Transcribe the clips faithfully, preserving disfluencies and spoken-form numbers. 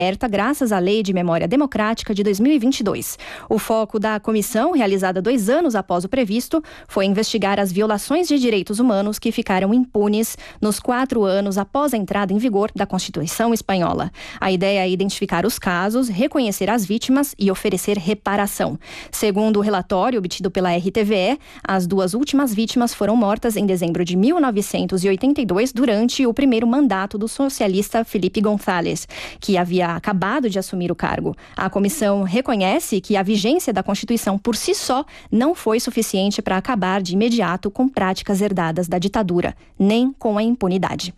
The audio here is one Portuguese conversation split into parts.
graças à Lei de Memória Democrática de dois mil e vinte e dois. O foco da comissão, realizada dois anos após o previsto, foi investigar as violações de direitos humanos que ficaram impunes nos quatro anos após a entrada em vigor da Constituição espanhola. A ideia é identificar os casos, reconhecer as vítimas e oferecer reparação. Segundo o relatório obtido pela R T V E, as duas últimas vítimas foram mortas em dezembro de mil novecentos e oitenta e dois durante o primeiro mandato do socialista Felipe González, que havia acabado de assumir o cargo. A comissão reconhece que a vigência da Constituição por si só não foi suficiente para acabar de imediato com práticas herdadas da ditadura, nem com a impunidade.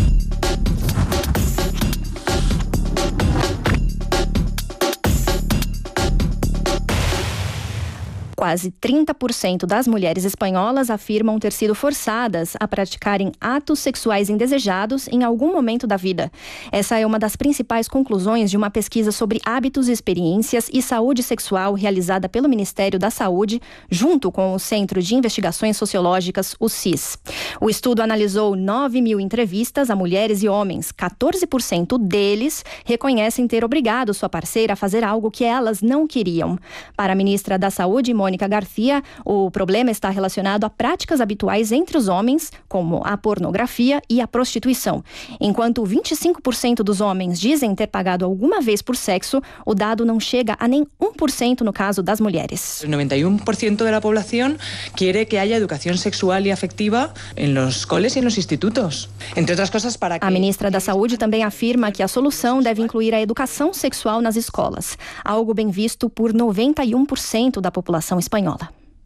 Quase trinta por cento das mulheres espanholas afirmam ter sido forçadas a praticarem atos sexuais indesejados em algum momento da vida. Essa é uma das principais conclusões de uma pesquisa sobre hábitos, experiências e saúde sexual realizada pelo Ministério da Saúde, junto com o Centro de Investigações Sociológicas, o C I S. O estudo analisou nove mil entrevistas a mulheres e homens. quatorze por cento deles reconhecem ter obrigado sua parceira a fazer algo que elas não queriam. Para a ministra da Saúde, Mônica Garcia, o problema está relacionado a práticas habituais entre os homens, como a pornografia e a prostituição. Enquanto vinte e cinco por cento dos homens dizem ter pagado alguma vez por sexo, o dado não chega a nem um por cento no caso das mulheres. noventa y uno por ciento de la población quiere que haya educación sexual y afectiva en los coles y en los institutos. Entre otras cosas, para que... A ministra da Saúde também afirma que a solução deve incluir a educação sexual nas escolas, algo bem visto por noventa e um por cento da população espanhola.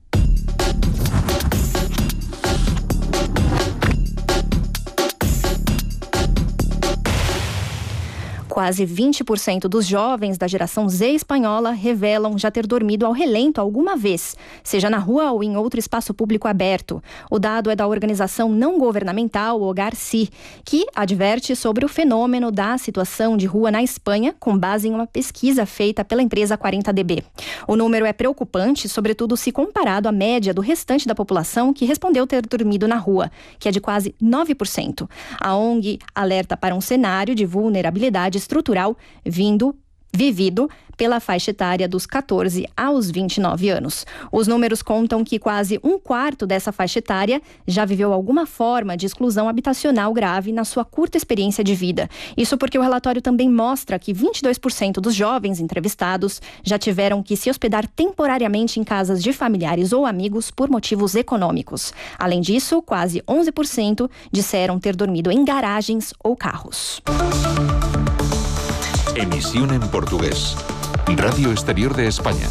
Quase vinte por cento dos jovens da geração Z espanhola revelam já ter dormido ao relento alguma vez, seja na rua ou em outro espaço público aberto. O dado é da organização não governamental Hogar Sí, que adverte sobre o fenômeno da situação de rua na Espanha, com base em uma pesquisa feita pela empresa quarenta D B. O número é preocupante, sobretudo se comparado à média do restante da população que respondeu ter dormido na rua, que é de quase nove por cento. A O N G alerta para um cenário de vulnerabilidade estrutural vindo, vivido pela faixa etária dos catorze aos vinte e nove anos. Os números contam que quase um quarto dessa faixa etária já viveu alguma forma de exclusão habitacional grave na sua curta experiência de vida. Isso porque o relatório também mostra que vinte e dois por cento dos jovens entrevistados já tiveram que se hospedar temporariamente em casas de familiares ou amigos por motivos econômicos. Além disso, quase onze por cento disseram ter dormido em garagens ou carros. Emisión en portugués. Radio Exterior de España.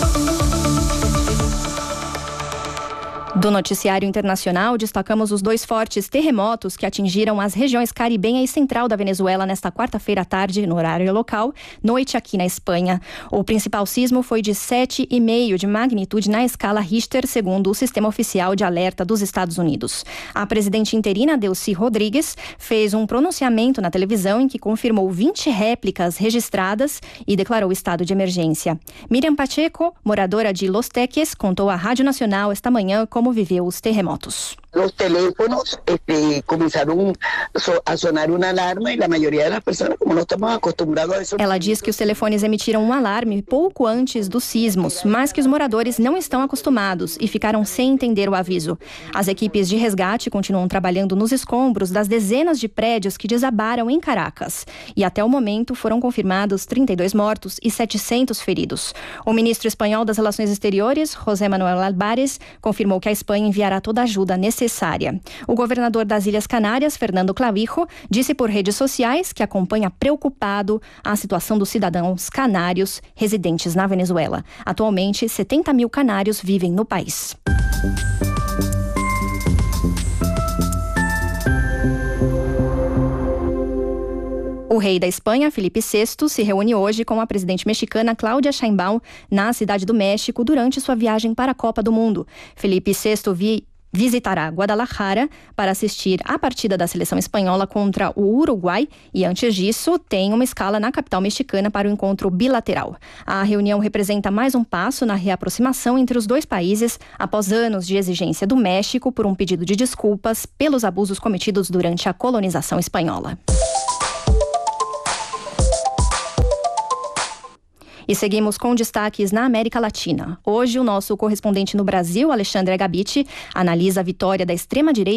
Do noticiário internacional, destacamos os dois fortes terremotos que atingiram as regiões caribenha e central da Venezuela nesta quarta-feira à tarde, no horário local, noite aqui na Espanha. O principal sismo foi de sete vírgula cinco de magnitude na escala Richter, segundo o Sistema Oficial de Alerta dos Estados Unidos. A presidente interina, Delcy Rodrigues, fez um pronunciamento na televisão em que confirmou vinte réplicas registradas e declarou estado de emergência. Miriam Pacheco, moradora de Los Teques, contou à Rádio Nacional esta manhã como viveu os terremotos. Los teléfonos este, comenzaron a sonar una alarma y la mayoría de las personas, como no estamos acostumbrados a eso... Ela diz que os telefones emitiram um alarme pouco antes dos sismos, mas que os moradores não estão acostumados e ficaram sem entender o aviso. As equipes de resgate continuam trabalhando nos escombros das dezenas de prédios que desabaram em Caracas. E até o momento foram confirmados trinta e dois mortos e setecentos feridos. O ministro espanhol das Relações Exteriores, José Manuel Álvarez, confirmou que a Espanha enviará toda a ajuda necessária. O governador das Ilhas Canárias, Fernando Clavijo, disse por redes sociais que acompanha preocupado a situação dos cidadãos canários residentes na Venezuela. Atualmente, setenta mil canários vivem no país. O rei da Espanha, Felipe sexto, se reúne hoje com a presidente mexicana Cláudia Sheinbaum na Cidade do México durante sua viagem para a Copa do Mundo. Felipe sexto vi visitará Guadalajara para assistir à partida da seleção espanhola contra o Uruguai e, antes disso, tem uma escala na capital mexicana para o encontro bilateral. A reunião representa mais um passo na reaproximação entre os dois países após anos de exigência do México por um pedido de desculpas pelos abusos cometidos durante a colonização espanhola. E seguimos com destaques na América Latina. Hoje, o nosso correspondente no Brasil, Alexandre Agabiti, analisa a vitória da extrema-direita